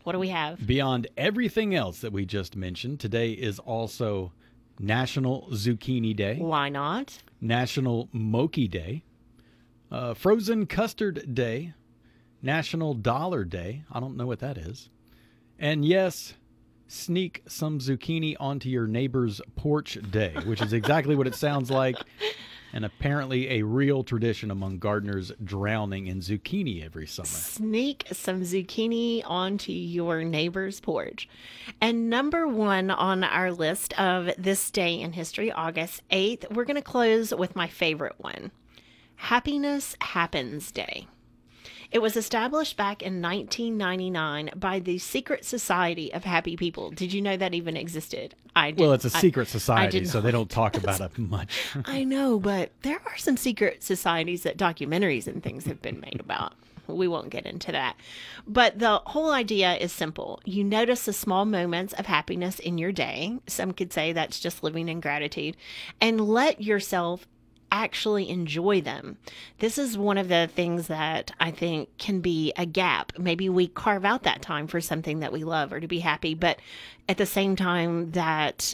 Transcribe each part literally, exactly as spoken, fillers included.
What do we have? Beyond everything else that we just mentioned, today is also National Zucchini Day, Why not? National Mochi Day, uh, Frozen Custard Day, National Dollar Day. I don't know what that is. And yes, Sneak Some Zucchini Onto Your Neighbor's Porch Day, which is exactly what it sounds like, and apparently a real tradition among gardeners drowning in zucchini every summer. Sneak some zucchini onto your neighbor's porch. And number one on our list of this day in history, August eighth, we're going to close with my favorite one, Happiness Happens Day. It was established back in nineteen ninety-nine by the Secret Society of Happy People. Did you know that even existed? I did. Well, it's a I- secret I society, did so not they don't know talk this. about it much. I know, but there are some secret societies that documentaries and things have been made about. We won't get into that. But the whole idea is simple. You notice the small moments of happiness in your day. Some could say that's just living in gratitude. And let yourself actually enjoy them. This is one of the things that I think can be a gap. Maybe we carve out that time for something that we love or to be happy, but at the same time that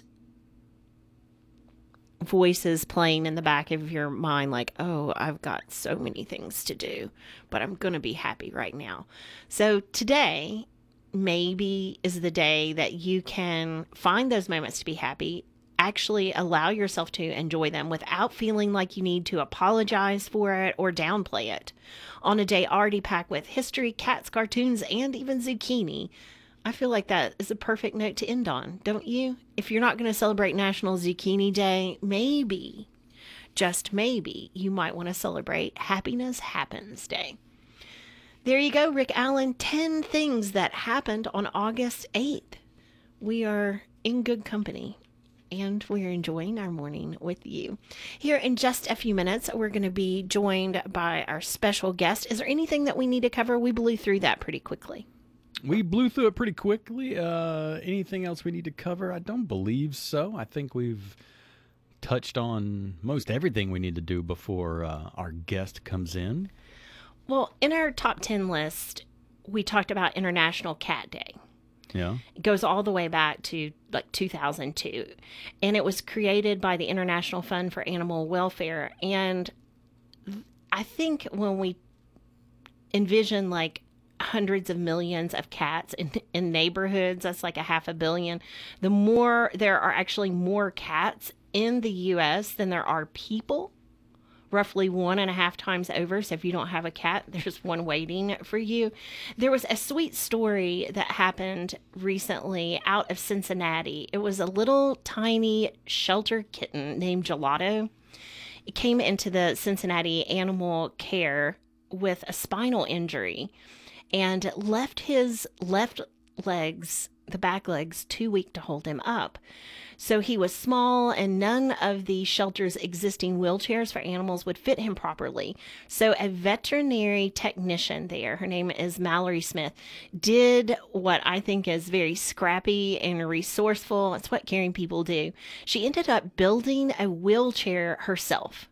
voices playing in the back of your mind like, oh, I've got so many things to do, but I'm going to be happy right now. So today maybe is the day that you can find those moments to be happy, actually allow yourself to enjoy them without feeling like you need to apologize for it or downplay it. On a day already packed with history, cats, cartoons, and even zucchini, I feel like that is a perfect note to end on, don't you? If you're not going to celebrate National Zucchini Day, maybe, just maybe, you might want to celebrate Happiness Happens Day. There you go, Rick Allen, ten things that happened on August eighth. We are in good company, and we're enjoying our morning with you. Here in just a few minutes, we're going to be joined by our special guest. Is there anything that we need to cover? We blew through that pretty quickly. We blew through it pretty quickly. Uh, anything else we need to cover? I don't believe so. I think we've touched on most everything we need to do before uh, our guest comes in. Well, in our top ten list, we talked about International Cat Day. Yeah. It goes all the way back to like two thousand two. And it was created by the International Fund for Animal Welfare. And I think when we envision like hundreds of millions of cats in, in neighborhoods, that's like a half a billion. The more, there are actually more cats in the U S than there are people. Roughly one and a half times over. So if you don't have a cat, there's one waiting for you. There was a sweet story that happened recently out of Cincinnati. It was a little tiny shelter kitten named Gelato. It came into the Cincinnati Animal Care with a spinal injury and left his left legs, the back legs, too weak to hold him up. So he was small and none of the shelter's existing wheelchairs for animals would fit him properly. So a veterinary technician there, her name is Mallory Smith, did what I think is very scrappy and resourceful. It's what caring people do. She ended up building a wheelchair herself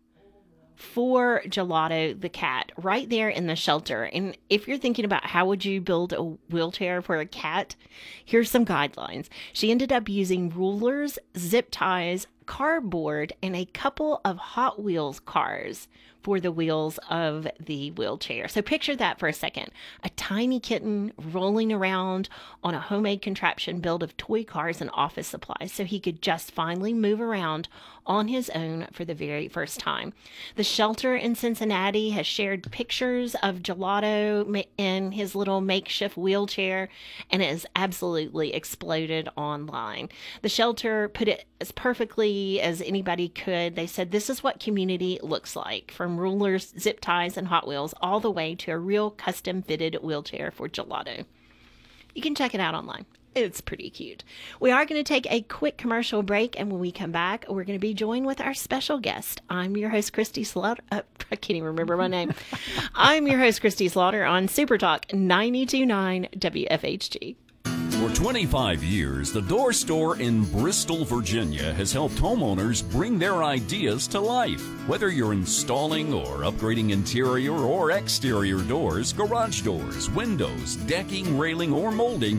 for Gelato the cat right there in the shelter. And if you're thinking about how would you build a wheelchair for a cat, here's some guidelines. She ended up using rulers, zip ties, cardboard, and a couple of Hot Wheels cars for the wheels of the wheelchair. So picture that for a second. A tiny kitten rolling around on a homemade contraption built of toy cars and office supplies so he could just finally move around on his own for the very first time. The shelter in Cincinnati has shared pictures of Gelato in his little makeshift wheelchair, and it has absolutely exploded online. The shelter put it as perfectly as anybody could. They said, this is what community looks like, from rulers, zip ties, and Hot Wheels, all the way to a real custom-fitted wheelchair for Gelato. You can check it out online. It's pretty cute. We are going to take a quick commercial break, and when we come back, we're going to be joined with our special guest. I'm your host, Christy Slaughter. Uh, I can't even remember my name. I'm your host, Christy Slaughter, on Super Talk ninety-two point nine W F H G. For twenty-five years, the Door Store in Bristol, Virginia has helped homeowners bring their ideas to life. Whether you're installing or upgrading interior or exterior doors, garage doors, windows, decking, railing, or molding,